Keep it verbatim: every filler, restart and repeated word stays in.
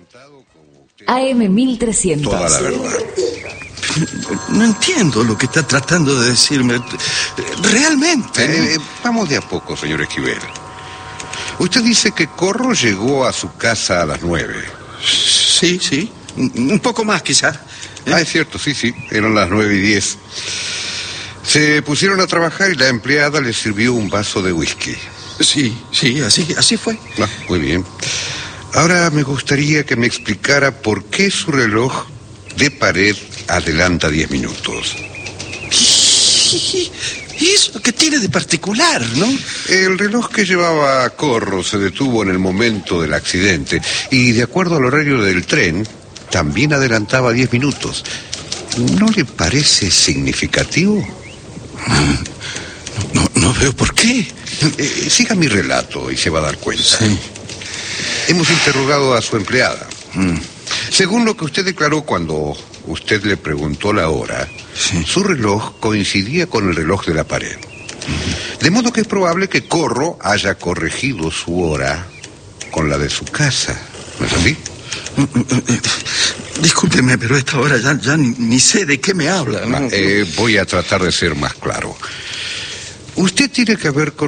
A M mil trescientos. Toda la verdad. No entiendo lo que está tratando de decirme. Realmente. Eh, eh, vamos de a poco, señor Esquivel. Usted dice que Corro llegó a su casa a las nueve. Sí, sí. Un poco más, quizás. ¿Eh? Ah, es cierto, sí, sí. Eran las nueve y diez. Se pusieron a trabajar y la empleada le sirvió un vaso de whisky. Sí, sí, así, así fue. Ah, muy bien. Ahora me gustaría que me explicara por qué su reloj de pared adelanta diez minutos. ¿Y eso qué tiene de particular, no? El reloj que llevaba Corro se detuvo en el momento del accidente y, de acuerdo al horario del tren, también adelantaba diez minutos. ¿No le parece significativo? No, no, no veo por qué. Eh, siga mi relato y se va a dar cuenta. Sí. Hemos interrogado a su empleada. Mm. Según lo que usted declaró cuando usted le preguntó la hora, Sí. su reloj coincidía con el reloj de la pared. Mm. De modo que es probable que Corro haya corregido su hora con la de su casa. ¿No es así? Discúlpeme, pero a esta hora ya, ya ni, ni sé de qué me habla, ¿no? Eh, voy a tratar de ser más claro. Usted tiene que haber